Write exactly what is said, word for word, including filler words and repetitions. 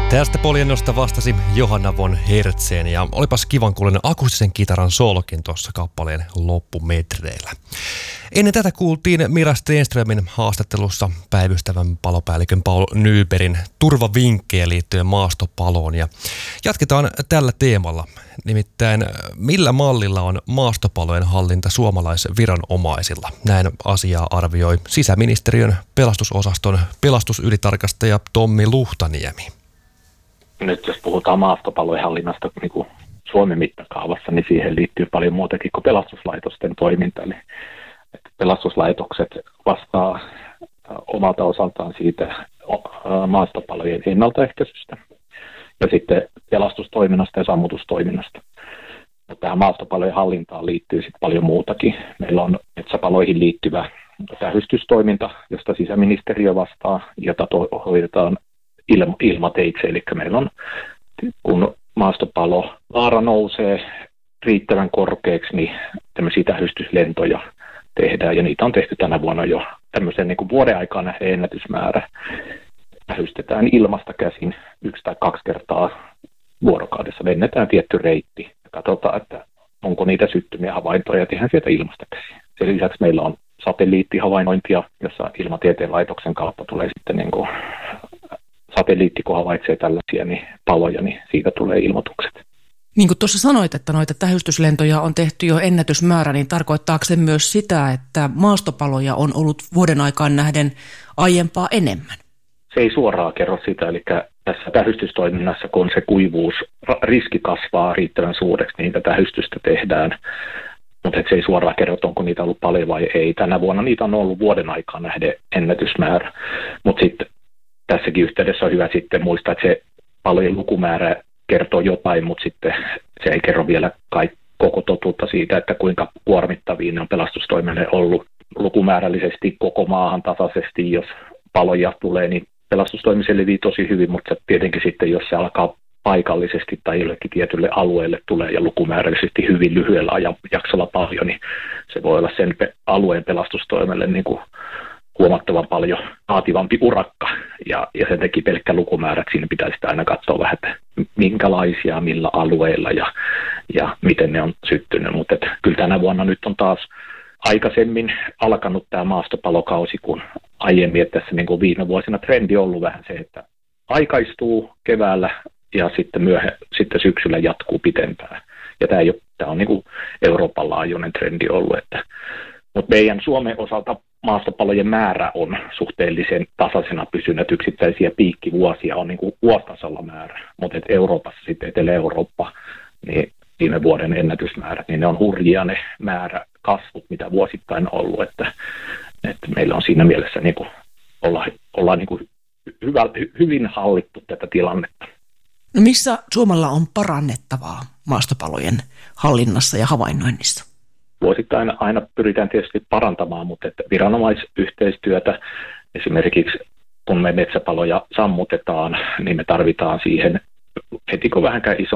Tästä poljennosta vastasi Johanna von Hertzen ja olipas kivan kuulen akustisen kitaran soolokin tuossa kappaleen loppumetreillä. Ennen tätä kuultiin Mira Stenströmin haastattelussa päivystävän palopäällikön Paul Nybergin turvavinkkejä liittyen maastopaloon ja jatketaan tällä teemalla. Nimittäin millä mallilla on maastopalojen hallinta suomalaisviranomaisilla? Näin asiaa arvioi sisäministeriön pelastusosaston pelastusylitarkastaja Tommi Luhtaniemi. Nyt jos puhutaan maastopalojen hallinnasta niin kuin Suomen mittakaavassa, niin siihen liittyy paljon muutakin kuin pelastuslaitosten toiminta. Eli pelastuslaitokset vastaa omalta osaltaan siitä maastopalojen ennaltaehkäisystä ja sitten pelastustoiminnasta ja sammutustoiminnasta. Tähän maastopalojen hallintaan liittyy sitten paljon muutakin. Meillä on metsäpaloihin liittyvä tähystystoiminta, josta sisäministeriö vastaa, jota to- hoidetaan ilma- ilmateitse. Eli meillä on, kun maastopalo vaara nousee riittävän korkeaksi, niin tämmöisiä tähystyslentoja tehdään, ja niitä on tehty tänä vuonna jo tämmöisen niin kuin vuoden aikaa nähden ennätysmäärä. Tähystetään ilmasta käsin yksi tai kaksi kertaa vuorokaudessa, lennetään tietty reitti ja katsotaan, että onko niitä syttymiä havaintoja, ja tehdään sieltä ilmasta käsin. Sen lisäksi meillä on satelliittihavainnointia, jossa Ilmatieteen laitoksen kautta tulee sitten niin kuin satelliitti, kun havaitsee tällaisia niin paloja, niin siitä tulee ilmoitukset. Niin kuin tuossa sanoit, että noita tähystyslentoja on tehty jo ennätysmäärä, niin tarkoittaako se myös sitä, että maastopaloja on ollut vuoden aikaan nähden aiempaa enemmän? Se ei suoraan kerro sitä, eli tässä tähystystoiminnassa, kun se kuivuus, riski kasvaa riittävän suureksi, niin niitä tähystystä tehdään, mutta se ei suoraan kerro, että onko niitä ollut paljon vai ei. Tänä vuonna niitä on ollut vuoden aikaan nähden ennätysmäärä, mutta sitten tässäkin yhteydessä on hyvä sitten muistaa, että se palojen lukumäärä kertoo jotain, mutta sitten se ei kerro vielä kaikki, koko totuutta siitä, että kuinka kuormittavia ne on pelastustoimelle ollut lukumäärällisesti koko maahan tasaisesti. Jos paloja tulee, niin pelastustoimi selvii tosi hyvin, mutta tietenkin sitten, jos se alkaa paikallisesti tai jollekin tietylle alueelle tulee ja lukumäärällisesti hyvin lyhyellä ajanjaksolla paljon, niin se voi olla sen alueen pelastustoimelle niin kuin huomattavan paljon vaativampi urakka, ja, ja sen teki pelkkä lukumäärä, että siinä pitäisi aina katsoa vähän, että minkälaisia, millä alueilla ja, ja miten ne on syttynyt, mutta kyllä tänä vuonna nyt on taas aikaisemmin alkanut tämä maastopalokausi, kun aiemmin, että tässä niin kuin viime vuosina trendi on ollut vähän se, että aikaistuu keväällä ja sitten myöhemmin, sitten syksyllä jatkuu pitempään, ja tämä, ei ole, tämä on niin kuin Euroopan laajuinen trendi ollut, että mutta meidän Suomen osalta maastopalojen määrä on suhteellisen tasaisena pysynyt, yksittäisiä piikkivuosia on niin kuin vuositasolla määrä, mutta Euroopassa sitten Etelä-Eurooppa, niin viime vuoden ennätysmäärät, niin ne on hurjia ne määrä kasvut, mitä vuosittain on ollut, että, että meillä on siinä mielessä niin kuin olla, ollaan niin kuin hyvä, hyvin hallittu tätä tilannetta. No missä Suomella on parannettavaa maastopalojen hallinnassa ja havainnoinnissa? Vuosittain aina pyritään tietysti parantamaan, mutta että viranomaisyhteistyötä, esimerkiksi kun me metsäpaloja sammutetaan, niin me tarvitaan siihen heti kun vähänkään iso